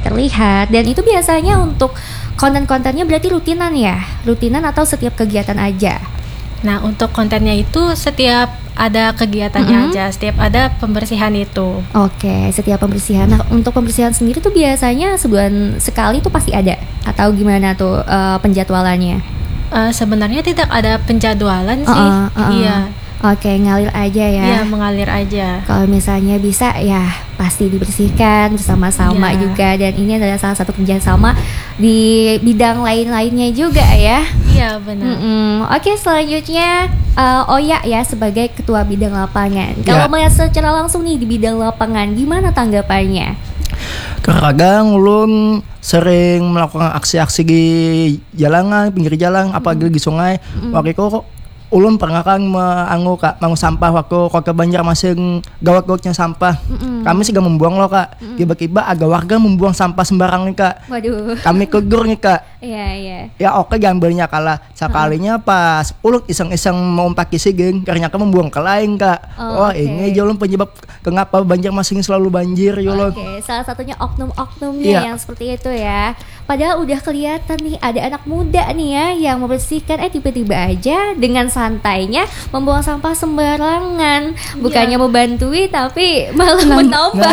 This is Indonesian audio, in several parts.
terlihat. Dan itu biasanya untuk konten-kontennya berarti rutinan ya? Rutinan atau setiap kegiatan aja? Nah, untuk kontennya itu setiap ada kegiatannya aja, setiap ada pembersihan itu. Oke, setiap pembersihan. Nah, untuk pembersihan sendiri tuh biasanya sebulan sekali tuh pasti ada? Atau gimana tuh penjadwalannya? Sebenarnya tidak ada penjadwalan sih. Iya. Oke, ngalir aja ya. Iya, mengalir aja. Kalau misalnya bisa ya pasti dibersihkan bersama-sama juga. Dan ini adalah salah satu kerjasama di bidang lain-lainnya juga ya. Iya, benar. Oke, selanjutnya Oya ya sebagai ketua bidang lapangan. Kalau melihat secara langsung nih di bidang lapangan, gimana tanggapannya? Kadang ulun sering melakukan aksi-aksi di jalanan, pinggir jalan, apalagi di sungai. Waktu itu ulun pernah kan mangu sampah waktu kota Banjarmasin gawat-gawatnya sampah. Kami sih gak membuang loh kak. Tiba-tiba ada warga membuang sampah sembarang nih kak. Waduh. Kami tegur nih kak. Iya. Ya oke gambarnya kalah. Sekalinya pas ulun iseng-iseng mau pakai sigeng, ternyata membuang ke lain kak. Ini ulun penyebab kenapa Banjarmasin selalu banjir ulun. Oke, salah satunya oknum-oknumnya yang seperti itu ya. Padahal udah kelihatan nih ada anak muda nih ya yang membersihkan, tiba-tiba aja dengan santainya membuang sampah sembarangan. Bukannya membantui tapi malah menambah.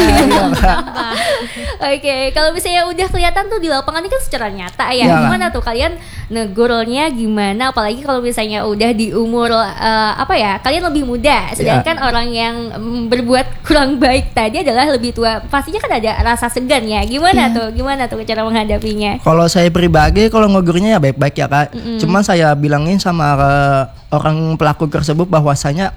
Oke, kalau misalnya udah kelihatan tuh di lapangan ini kan secara nyata ya. Gimana tuh kalian negurnya gimana? Apalagi kalau misalnya udah di umur kalian lebih muda, sedangkan orang yang berbuat kurang baik tadi adalah lebih tua. Pastinya kan ada rasa segan ya. Gimana tuh cara menghadapinya? Kalau saya pribadi kalau ngegurnya ya baik-baik ya kak. Cuman saya bilangin sama orang pelaku tersebut bahwasanya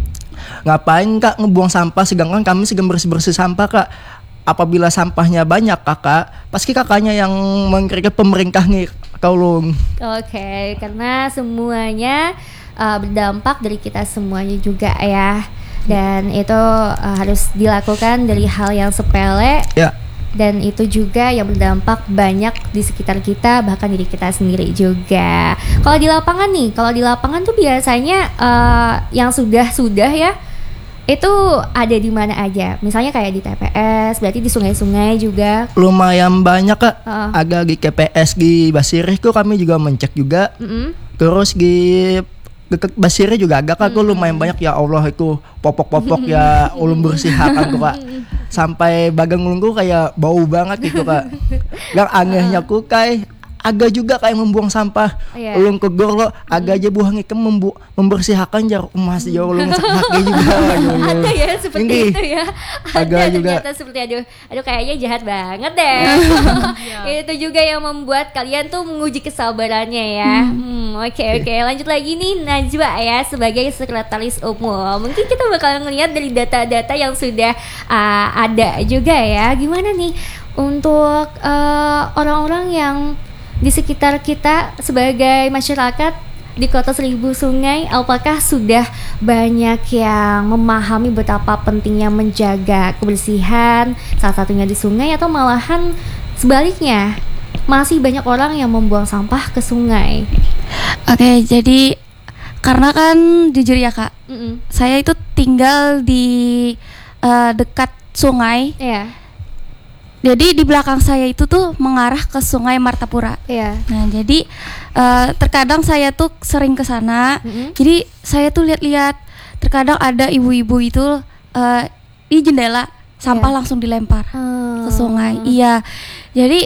ngapain kak ngebuang sampah sedangkan kami sedang bersih-bersih sampah kak. Apabila sampahnya banyak kakak, pasti kakaknya yang mengkritik pemerintah nih kaulung. Oke, karena semuanya berdampak dari kita semuanya juga ya. Dan itu harus dilakukan dari hal yang sepele. Ya. Dan itu juga yang berdampak banyak di sekitar kita, bahkan diri kita sendiri juga. Kalau di lapangan tuh biasanya yang sudah ya itu ada di mana aja? Misalnya kayak di TPS, berarti di sungai-sungai juga. Lumayan banyak kak. Agak di TPS di Basirih kok kami juga mencek juga. Terus di deket Basirih juga agak kak, lumayan banyak ya Allah itu popok-popok ya ulun bersihakan tuh kak. Sampai bagang ulun tuh kayak bau banget gitu kak. Yang anehnya ku kayak agak juga kayak membuang sampah. Ulun kegur lo agak aja buang ikan membersihkan jar emas ya ulun sakit juga. Ada ya seperti itu ya. Agak juga seperti aduh kayaknya jahat banget deh. Itu juga yang membuat kalian tuh menguji kesabarannya ya. Oke, lanjut lagi nih Najwa ya sebagai sekretaris umum. Mungkin kita bakal ngelihat dari data-data yang sudah ada juga ya. Gimana nih untuk orang-orang yang di sekitar kita sebagai masyarakat di Kota Seribu Sungai, apakah sudah banyak yang memahami betapa pentingnya menjaga kebersihan, salah satunya di sungai, atau malahan sebaliknya masih banyak orang yang membuang sampah ke sungai? Oke, jadi karena kan jujur ya kak, saya itu tinggal di dekat sungai. Jadi di belakang saya itu tuh mengarah ke Sungai Martapura. Nah, jadi terkadang saya tuh sering ke sana. Jadi saya tuh lihat-lihat, terkadang ada ibu-ibu itu di jendela sampah langsung dilempar ke sungai. Iya. Jadi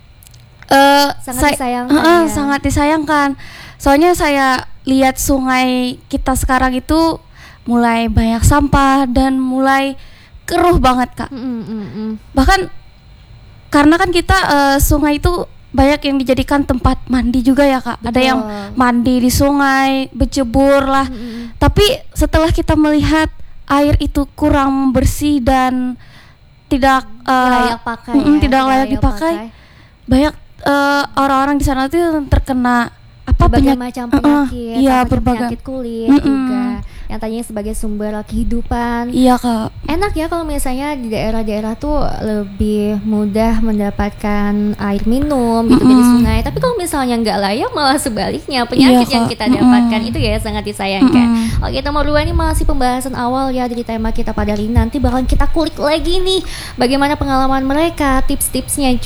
sangat disayangkan. Soalnya saya lihat sungai kita sekarang itu mulai banyak sampah dan mulai keruh banget kak. Bahkan karena kan kita sungai itu banyak yang dijadikan tempat mandi juga ya kak. Betul. Ada yang mandi di sungai, berjemur lah. Tapi setelah kita melihat air itu kurang bersih dan tidak layak pakai, tidak layak dipakai, banyak orang-orang di sana tuh terkena berbagai macam penyakit, penyakit kulit juga, yang tadinya sebagai sumber kehidupan. Iya kak. Enak ya kalau misalnya di daerah-daerah tuh lebih mudah mendapatkan air minum gitu dari sungai. Tapi kalau misalnya nggak layak, malah sebaliknya penyakit yang kita dapatkan itu ya sangat disayangkan. Oke, nomor 2 ini masih pembahasan awal ya dari tema kita pada hari ini. Nanti bakal kita kulik lagi nih bagaimana pengalaman mereka, tips-tipsnya